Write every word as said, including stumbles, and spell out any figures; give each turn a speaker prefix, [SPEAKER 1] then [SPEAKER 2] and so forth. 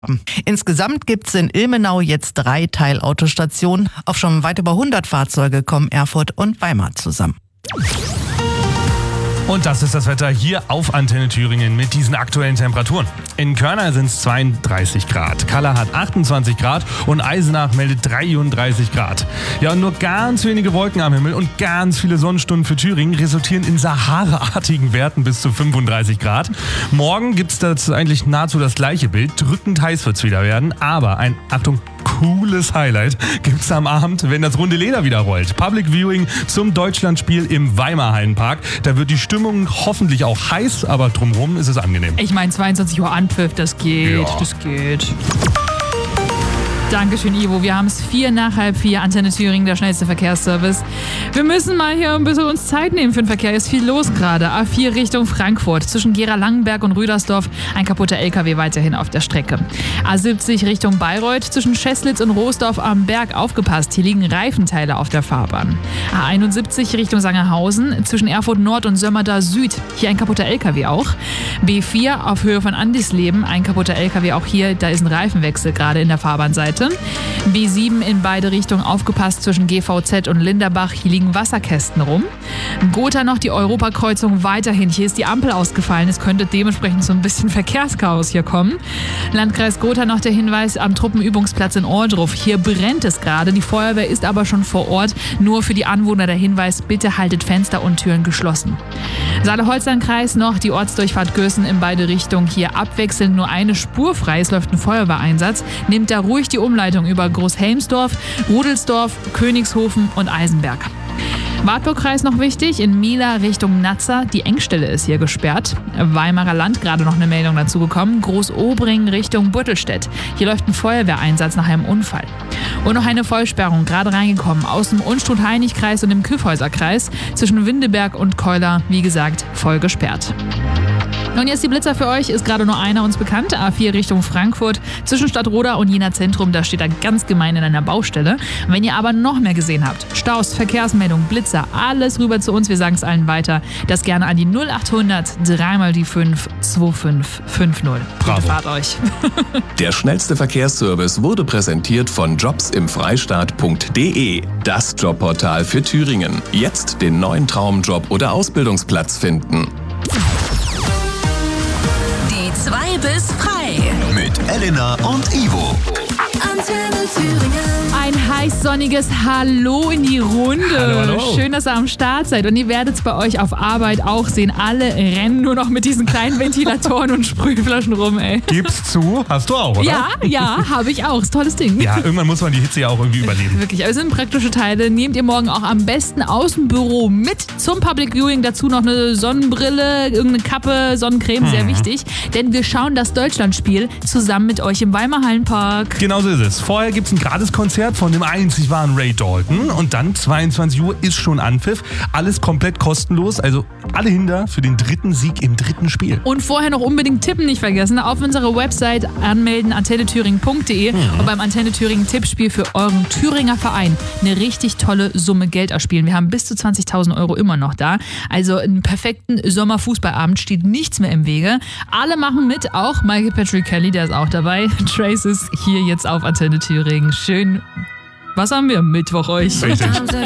[SPEAKER 1] Insgesamt gibt es in Ilmenau jetzt drei Teilautostationen. Auf schon weit über hundert Fahrzeuge kommen Erfurt und Weimar zusammen.
[SPEAKER 2] Und das ist das Wetter hier auf Antenne Thüringen mit diesen aktuellen Temperaturen. In Körner sind es zweiunddreißig Grad, Kaller hat achtundzwanzig Grad und Eisenach meldet dreiunddreißig Grad. Ja, und nur ganz wenige Wolken am Himmel und ganz viele Sonnenstunden für Thüringen resultieren in Sahara-artigen Werten bis zu fünfunddreißig Grad. Morgen gibt es dazu eigentlich nahezu das gleiche Bild. Drückend heiß wird es wieder werden, aber ein, Achtung, cooles Highlight gibt es am Abend, wenn das runde Leder wieder rollt. Public Viewing zum Deutschlandspiel im Weimar Hallenpark. Da wird die Stimmung hoffentlich auch heiß, aber drumherum ist es angenehm.
[SPEAKER 3] Ich meine, zweiundzwanzig Uhr Anpfiff, das geht,
[SPEAKER 2] Ja.
[SPEAKER 3] das geht. Dankeschön, Ivo. Wir haben es vier nach halb vier, Antenne Thüringen, der schnellste Verkehrsservice. Wir müssen mal hier ein bisschen uns Zeit nehmen für den Verkehr. Ist viel los gerade. A vier Richtung Frankfurt. Zwischen Gera-Langenberg und Rüdersdorf ein kaputter L K W weiterhin auf der Strecke. A siebzig Richtung Bayreuth. Zwischen Scheßlitz und Roosdorf am Berg aufgepasst. Hier liegen Reifenteile auf der Fahrbahn. A einundsiebzig Richtung Sangerhausen. Zwischen Erfurt Nord und Sömmerda Süd. Hier ein kaputter L K W auch. B vier auf Höhe von Andisleben. Ein kaputter L K W auch hier. Da ist ein Reifenwechsel gerade in der Fahrbahnseite. B sieben in beide Richtungen aufgepasst zwischen G V Z und Linderbach. Hier liegen Wasserkästen rum. Gotha noch die Europakreuzung weiterhin. Hier ist die Ampel ausgefallen. Es könnte dementsprechend so ein bisschen Verkehrschaos hier kommen. Landkreis Gotha noch der Hinweis am Truppenübungsplatz in Ohrdruf. Hier brennt es gerade. Die Feuerwehr ist aber schon vor Ort. Nur für die Anwohner der Hinweis, bitte haltet Fenster und Türen geschlossen. Saale-Holstein-Kreis noch die Ortsdurchfahrt Gößen in beide Richtungen. Hier abwechselnd nur eine Spur frei. Es läuft ein Feuerwehreinsatz. Nehmt da ruhig die Umleitung über Großhelmsdorf, Rudelsdorf, Königshofen und Eisenberg. Wartburg-Kreis noch wichtig, in Mila Richtung Nazza, die Engstelle ist hier gesperrt. Weimarer Land, gerade noch eine Meldung dazu bekommen, Großobring Richtung Buttelstedt. Hier läuft ein Feuerwehreinsatz nach einem Unfall. Und noch eine Vollsperrung, gerade reingekommen, aus dem Unstrut-Heinig-Kreis und dem Kyffhäuser-Kreis, zwischen Windeberg und Keuler, wie gesagt, voll gesperrt. Und jetzt die Blitzer für euch, ist gerade nur einer uns bekannt, A vier Richtung Frankfurt, zwischen Stadtroda und Jena Zentrum, da steht er ganz gemein in einer Baustelle. Wenn ihr aber noch mehr gesehen habt, Staus, Verkehrsmeldungen, Blitzer, alles rüber zu uns, wir sagen es allen weiter, das gerne an die null achthundert drei mal die fünf zwei fünf fünf null.
[SPEAKER 2] Bravo.
[SPEAKER 3] Fahrt euch.
[SPEAKER 4] Der schnellste Verkehrsservice wurde präsentiert von jobs im freistaat punkt de. Das Jobportal für Thüringen. Jetzt den neuen Traumjob oder Ausbildungsplatz finden.
[SPEAKER 5] Die zwei bis frei.
[SPEAKER 6] Mit Elena und Ivo.
[SPEAKER 5] Antenne Thüringen.
[SPEAKER 3] Ein heiß sonniges Hallo in die Runde.
[SPEAKER 2] Hallo, hallo.
[SPEAKER 3] Schön, dass ihr am Start seid. Und ihr werdet es bei euch auf Arbeit auch sehen. Alle rennen nur noch mit diesen kleinen Ventilatoren und Sprühflaschen rum, ey.
[SPEAKER 2] Gib's zu, hast du auch, oder?
[SPEAKER 3] Ja, ja, habe ich auch. Ist tolles Ding.
[SPEAKER 2] Ja, irgendwann muss man die Hitze ja auch irgendwie überleben.
[SPEAKER 3] Wirklich, aber es sind praktische Teile. Nehmt ihr morgen auch am besten aus dem Büro mit zum Public Viewing. Dazu noch eine Sonnenbrille, irgendeine Kappe, Sonnencreme, sehr wichtig. Denn wir schauen das Deutschlandspiel zusammen mit euch im Weimar Hallenpark.
[SPEAKER 2] Genau so ist es. Vorher gibt's ein Gratiskonzert von dem einzig wahren Ray Dalton und dann zweiundzwanzig Uhr ist schon Anpfiff. Alles komplett kostenlos, also alle hinter für den dritten Sieg im dritten Spiel.
[SPEAKER 3] Und vorher noch unbedingt tippen nicht vergessen. Auf unserer Website anmelden, antenne thüringen punkt de
[SPEAKER 2] Mhm.
[SPEAKER 3] und beim Antenne Thüringen Tippspiel für euren Thüringer Verein eine richtig tolle Summe Geld erspielen. Wir haben bis zu zwanzigtausend Euro immer noch da. Also einen perfekten Sommerfußballabend steht nichts mehr im Wege. Alle machen mit, auch Michael Patrick Kelly, der ist auch dabei. Trace ist hier jetzt auf Antenne Thüringen. Schön. Was haben wir? Mittwoch euch.
[SPEAKER 2] Richtig.